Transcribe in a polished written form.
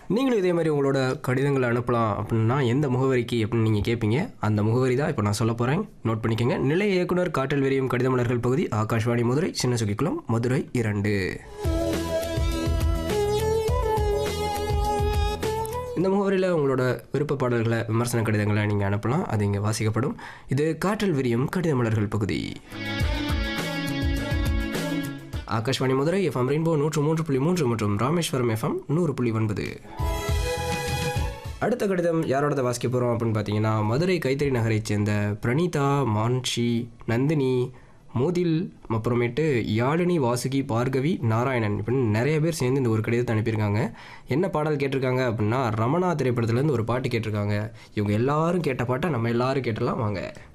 நீங்களும் இதே மாதிரி உங்களோட கடிதங்களை அனுப்பலாம் அப்படின்னா எந்த முகவரிக்கு அப்படின்னு நீங்கள் கேட்பீங்க. அந்த முகவரி தான் இப்போ நான் சொல்ல போகிறேன். நோட் பண்ணிக்கோங்க. நிலைய இயக்குனர் காற்றில் விரியும் கடித மலர்கள் பகுதி, ஆகாஷ்வாணி மதுரை, சின்ன சுக்கிக்குளம், மதுரை 2. இந்த முகவரியில் உங்களோட விருப்ப பாடல்களை, விமர்சன கடிதங்களை நீங்கள் அனுப்பலாம். அது இங்கே வாசிக்கப்படும். இது காற்றில் விரியும் கடித மலர்கள் பகுதி. ஆகாஷ்வாணி மதுரை எஃப்எம் ரெயின்போ 103.3 மற்றும் ராமேஸ்வரம் எஃப்எம் 100.9. அடுத்த கடிதம் யாரோட வாசிக்க போகிறோம் அப்படின்னு பார்த்தீங்கன்னா, மதுரை கைத்தறி நகரைச் சேர்ந்த பிரணீதா, மான்ஷி, நந்தினி, மோதில், அப்புறமேட்டு யாழினி, வாசுகி, பார்கவி, நாராயணன் இப்படின்னு நிறைய பேர் சேர்ந்து இந்த ஒரு கடிதத்தை அனுப்பியிருக்காங்க. என்ன பாடல் கேட்டிருக்காங்க அப்படின்னா, ரமணா திரைப்படத்துலேருந்து ஒரு பாட்டு கேட்டிருக்காங்க. இவங்க எல்லாரும் கேட்ட பாட்டை நம்ம எல்லாரும் கேட்டலாம் வாங்க.